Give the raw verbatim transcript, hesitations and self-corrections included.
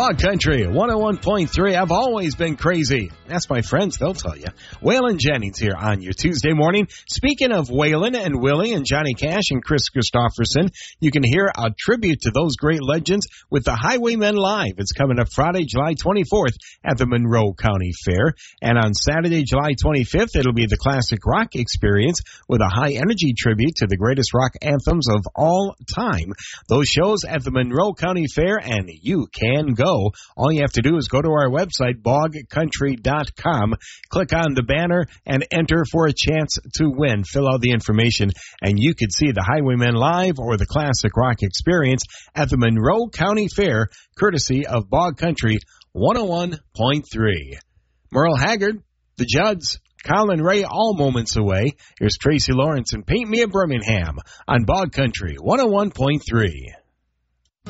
Bog Country, one oh one point three. I've always been crazy. That's my friends, they'll tell you. Waylon Jennings here on your Tuesday morning. Speaking of Waylon and Willie and Johnny Cash and Chris Christopherson, you can hear a tribute to those great legends with the Highwaymen Live. It's coming up Friday, July twenty-fourth at the Monroe County Fair. And on Saturday, July twenty-fifth, it'll be the Classic Rock Experience with a high-energy tribute to the greatest rock anthems of all time. Those shows at the Monroe County Fair, and you can go. All you have to do is go to our website, bog country dot com, click on the banner, and enter for a chance to win. Fill out the information, and you could see the Highwaymen Live or the Classic Rock Experience at the Monroe County Fair, courtesy of Bog Country one oh one point three. Merle Haggard, the Judds, Colin Ray, all moments away. Here's Tracy Lawrence and Paint Me a Birmingham on Bog Country one oh one point three.